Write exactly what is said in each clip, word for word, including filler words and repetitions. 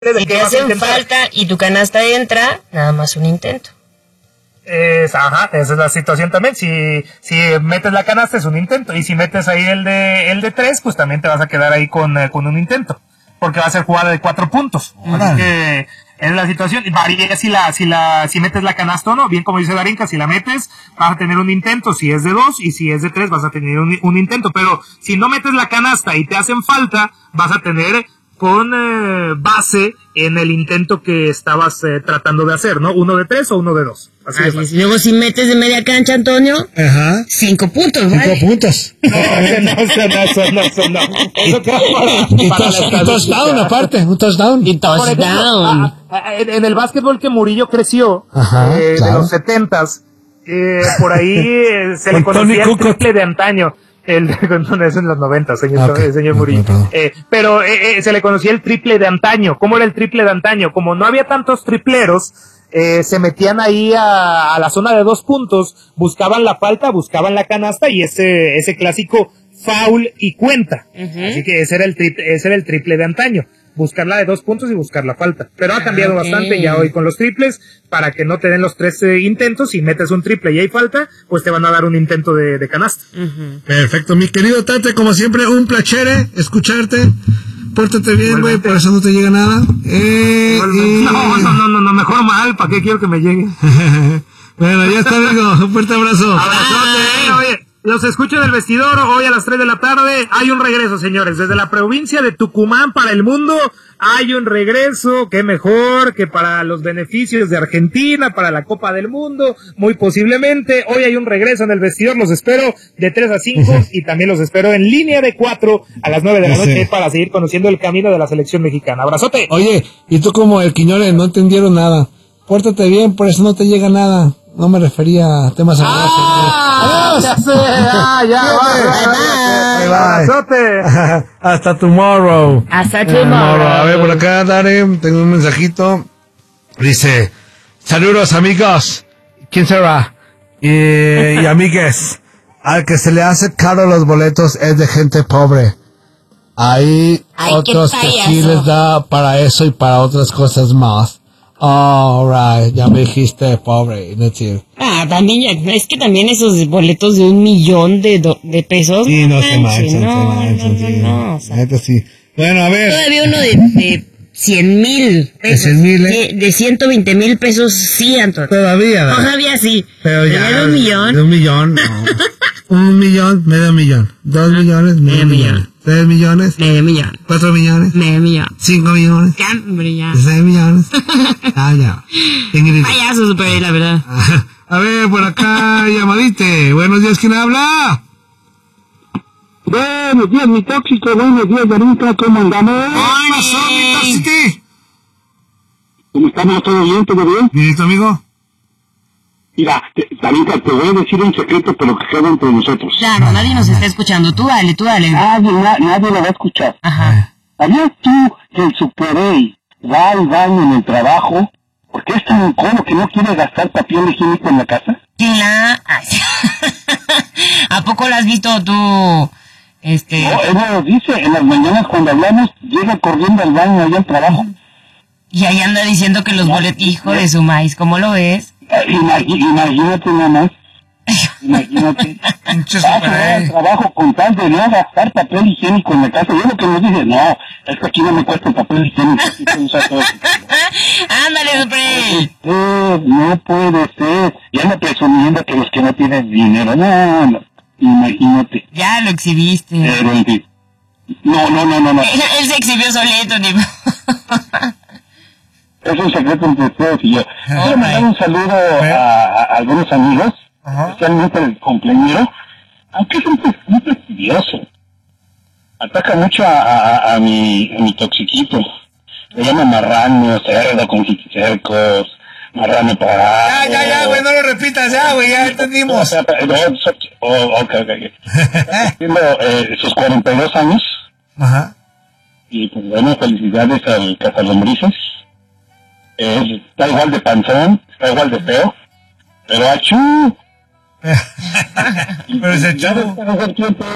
y te hacen falta y tu canasta entra, nada más un intento. Es, ajá, esa es la situación también. Si, si metes la canasta es un intento, y si metes ahí el de el de tres, pues también te vas a quedar ahí con, eh, con un intento, porque va a ser jugada de cuatro puntos. Ajá. Así que es la situación. Varía si la, si la, si metes la canasta o no. Bien, como dice Darinka, si la metes, vas a tener un intento. Si es de dos, y si es de tres, vas a tener un, un intento. Pero si no metes la canasta y te hacen falta, vas a tener con eh, base en el intento que estabas eh, tratando de hacer, ¿no? Uno de tres o uno de dos. Así Así es. Luego si metes de media cancha, Antonio, ajá, cinco puntos, ¿vale? Cinco puntos. No, no, no, eso no, eso no. Eso queda para, y para tos, la un touchdown aparte, un touchdown. Y touchdown. En, en el básquetbol que Murillo creció, ajá, eh, claro. de los setentas, eh, por ahí eh, se le conocía el triple de antaño. El, no, es en los noventa, señor, okay. señor Murillo. Okay, eh, pero eh, eh, se le conocía el triple de antaño. ¿Cómo era el triple de antaño? Como no había tantos tripleros, eh, se metían ahí a, a la zona de dos puntos, buscaban la falta, buscaban la canasta y ese, ese clásico foul y cuenta. Uh-huh. Así que ese era el triple, ese era el triple de antaño. Buscar la de dos puntos y buscar la falta. Pero ha cambiado okay. bastante ya hoy con los triples, para que no te den los tres eh, intentos. Si metes un triple y hay falta, pues te van a dar un intento de, de canasta. Uh-huh. Perfecto, mi querido Tate, como siempre, un placere escucharte. Pórtate bien, güey, por eso no te llega nada. Eh, y... No, no, no, no, no, mejor mal, ¿para qué quiero que me llegue? Bueno, ya está, amigo, un fuerte abrazo. Abrazote, eh, oye. Los escucho del vestidor hoy a las tres de la tarde. Hay un regreso, señores. Desde la provincia de Tucumán para el mundo hay un regreso. Qué mejor que para los beneficios de Argentina, para la Copa del Mundo, muy posiblemente. Hoy hay un regreso en el vestidor. Los espero de tres a cinco y también los espero en línea de cuatro a las nueve de la noche para seguir conociendo el camino de la selección mexicana. Abrazote. Oye, y tú como el Quiñones no entendieron nada. Pórtate bien, por eso no te llega nada. No me refería a temas sagrados. ¡Ah! ¡Ya sé! ¡Ah, ya! ¡Bye, bye! ¡Abrazote! Hasta tomorrow. Hasta tomorrow. A ver, por acá, Dare, tengo un mensajito. Dice, saludos, amigos. ¿Quién será? Y, y amigues. Al que se le hace caro los boletos es de gente pobre. Hay Ay, otros que sí les da para eso y para otras cosas más. Oh, right, ya me dijiste pobre, no es Ah, también, es que también esos boletos de un millón de, do, de pesos. Sí, no se manchan, no, se manchan, no, no, sí. no, o sea, Neta, sí. Bueno, a ver. Todavía uno de, de cien mil pesos. De cien mil, ¿eh? De, de ciento veinte mil pesos, sí, Antonio. Todavía, ¿verdad? Todavía sí. Pero ya. De un millón. De un millón, no. Un millón, medio millón. Dos millones, medio, medio millón. millón. Tres millones. Medio millón. Cuatro millones. Medio millón. Cinco millones. Ya, hombre, ya. Seis millones. Ah, ya. Payaso super, la verdad. A ver, por acá, llamadite. Buenos días, ¿quién habla? Buenos días, mi tóxico. Buenos días, Darinka. ¿Cómo andamos? ¿Qué pasó, mi tóxico? ¿Cómo estamos? ¿Todo bien? ¿Todo bien? Bien, amigo. Mira, Darinka, te voy a decir un secreto, pero que queda entre nosotros. Claro, nadie nos está escuchando. Tú dale, tú dale. Nadie, na, nadie lo va a escuchar. Ajá. ¿Sabías tú que el Super A va al baño en el trabajo porque es tan incómodo que no quiere gastar papel higiénico en la casa? La... ¿A poco lo has visto tú? Este... No, él me lo dice. En las mañanas cuando hablamos, llega corriendo al baño allá al trabajo. Y ahí anda diciendo que los boletos, hijo de su maíz, ¿cómo lo ves? Imagínate, imagínate nada más. Imagínate. Vas al trabajo con tal de no gastar papel higiénico en la casa. Yo lo que nos dice, no, es que aquí no me cuesta el papel higiénico. Aquí se usa todo. Ándale, Super. Eh, no puede ser. Y anda presumiendo que los que no tienen dinero. No, no. Imagínate. Ya lo exhibiste. Pero en fin. No, no, no, no, no. Él, él se exhibió solito, tipo. Es un secreto entre ustedes y yo. Quiero mandar un saludo a, a, a algunos amigos, uh-huh. especialmente al cumpleañero, aunque es un, un fastidioso. Ataca mucho a, a, a, mi, a mi toxiquito. Le llama marrano, cerdo con chiquicercos, marrano para... Ya, ya, ya, güey, no lo repitas, ya, güey, ya entendimos. Oh, ok, ok, ok. Tiene eh, sus cuarenta y dos años. Ajá. Y pues bueno, felicidades al Cazalombrices. Eh, está igual de panzón, está igual de feo, pero achú. Pero ese achú.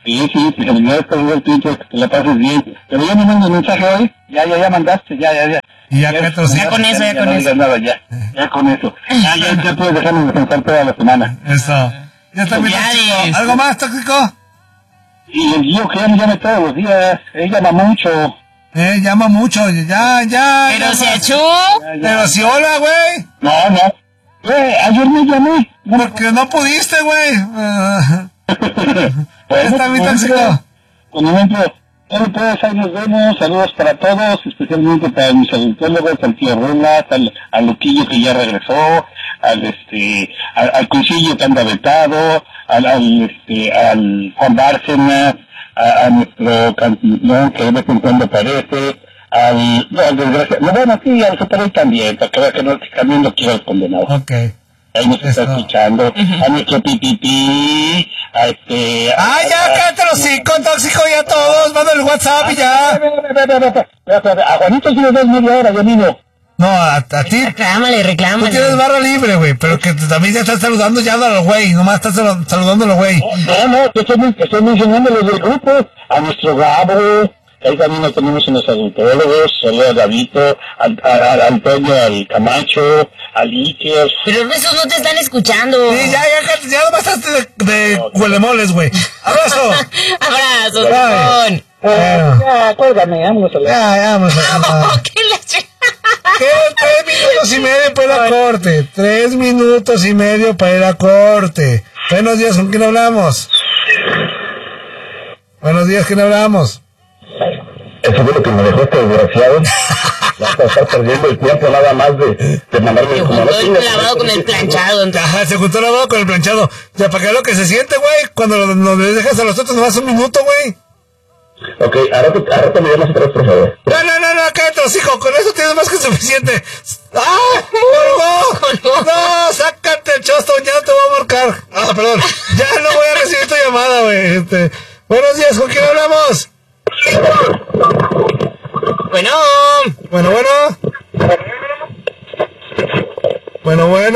Sí, sí, felicidades por el Twitter, que te la pases bien. Pero ya me mandas mensaje hoy, ya, ya, ya mandaste, ya, ya, ya. Y ya, ya, ya, ya con eso, ya, ya con no eso. Nada, ya, ya con eso. Ya, ya, ya puedes dejarme descansar toda la semana. Eso. Ya está bien. ¿Algo más, tóxico? Y el Gio que ya me llama todos los días, él llama mucho. Eh, llama mucho, ya, ya. Pero si achú. Pero si hola, güey. No, no. Güey, ayer me llamé. Porque no pudiste, güey. Uh, pues, está bien tóxico. Con un momento, hoy todos ahí nos vemos, saludos para todos, especialmente para mis auditólogos, al tío Rulas, al, al Luquillo que ya regresó, al este, al, al Cuchillo que anda vetado, al, al este, al Juan Bárcenas, a, a nuestro cantinón que de vez en cuando aparece, al, no, al desgraciado, no, bueno, sí, al Super también, para que vea que no, que también lo quiero el condenado. Ok. Ahí nos está Eso. escuchando, a nuestro pipipi, a este... Ah, ya, cállate los cinco, tóxico, ya todos, manda el WhatsApp y ya. A Juanito sí le das media hora, yo mismo. No, a, a ti, Reclámale, tú reclámale. tienes barra libre, güey, pero que también ya estás saludando ya a los güey, nomás estás salu- saludando a los güey. No, no, te estoy, te estoy mencionando los del grupo, a nuestro Gabo, ahí también lo tenemos en los auditólogos, saludos a Gabito, al, al, al Antonio, al Camacho, al Iker. Pero esos no te están escuchando. Sí, ya, ya, ya, ya nomás estás de, de huelemoles, güey. Abrazo. Abrazos, Bye. con. Bueno. Ya, cuélgame, vámonos a la... Ya, ya, vamos a ¿Qué la ch- ¿Qué? Tres minutos y medio para ir a corte. Tres minutos y medio para ir a corte. Buenos días, ¿con quién hablamos? Buenos días, ¿quién hablamos? Eso fue lo que me dejó este desgraciado. Vas a estar perdiendo el tiempo nada más de, de mandarme... Se como juntó no el tienes- clavado con el planchado. entonces. Ajá, se juntó la boca con el planchado. Ya, para que vean lo que se siente, güey. Cuando lo- nos dejas a los otros nomás un minuto, güey. Ok, ahora te, ahora te me llamas otra vez, por favor. No, no, no, no, cállate los hijos. Con eso tienes más que suficiente. ¡Ah! ¡Colgó! No, sácate el chosto, ya no te voy a marcar. Ah, perdón. Ya no voy a recibir tu llamada, güey. Este, buenos días, ¿con quién hablamos? Bueno. Bueno, bueno. Bueno, bueno.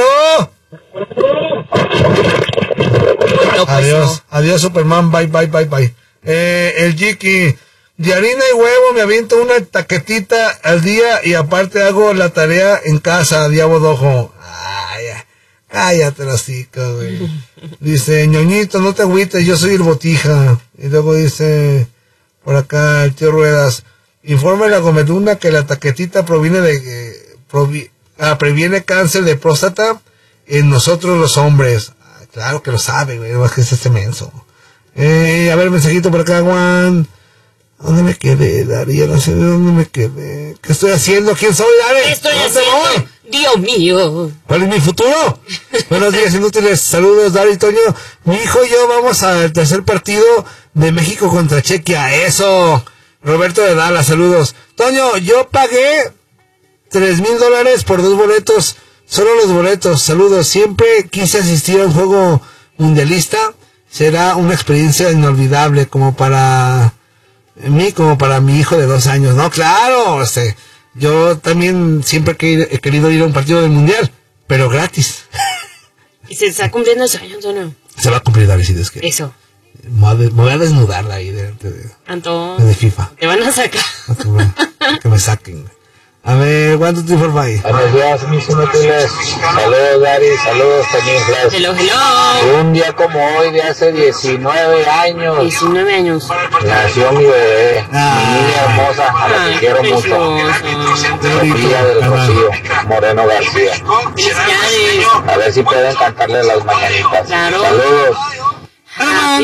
No, pues Adiós, adiós Superman, bye, bye, bye, bye. Eh, el Jiki, de harina y huevo me aviento una taquetita al día y aparte hago la tarea en casa, diablo dojo. Ay, cállate la cica, güey. Dice, ñoñito, no te agüites, yo soy el botija. Y luego dice, por acá, el tío Ruedas, informe a la Gomeduna que la taquetita proviene de, eh, provi- ah, previene cáncer de próstata en nosotros los hombres. Ah, claro que lo sabe, güey, más que es este menso. Eh, a ver, mensajito por acá, Juan. ¿Dónde me quedé, Daría? No sé de dónde me quedé. ¿Qué estoy haciendo? ¿Quién soy, Dare? ¿Qué estoy ¿Dónde haciendo? voy? Dios mío. ¿Cuál es mi futuro? Buenos días, inútiles. Saludos, Dari y Toño. Mi hijo y yo vamos al tercer partido de México contra Chequia. Eso. Roberto de Dallas, saludos. Toño, yo pagué tres mil dólares por dos boletos. Solo los boletos. Saludos. Siempre quise asistir a un juego mundialista. Será una experiencia inolvidable como para mí, como para mi hijo de dos años. No, claro. Este, yo también siempre he querido, he querido ir a un partido del mundial, pero gratis. Y se está cumpliendo ese año, Antonio. Se va a cumplir, Dari, si Dios quiere. Eso. Me voy a, de- me voy a desnudarla ahí delante de, Antonio. de FIFA. Te van a sacar. No, que, me, que me saquen. güey. A ver, one, two, three, four, five. Buenos días, mis inútiles. Saludos, Dari. Saludos, también, Flash. Hello, hello. Un día como hoy, de hace diecinueve años, diecinueve años. nació mi bebé, Ah. mi niña hermosa, a la Ay, que quiero mucho. precioso. Sofía del Rocío Moreno García. Felicidades. A ver si pueden cantarle las mañanitas. Claro. Saludos.